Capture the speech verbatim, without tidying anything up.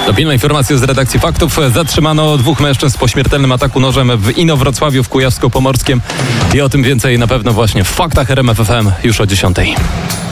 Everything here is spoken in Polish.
To pilna informacja z redakcji Faktów. Zatrzymano dwóch mężczyzn po śmiertelnym ataku nożem w Inowrocławiu w Kujawsko-Pomorskiem. I o tym więcej na pewno właśnie w Faktach R M F F M już o dziesiątej.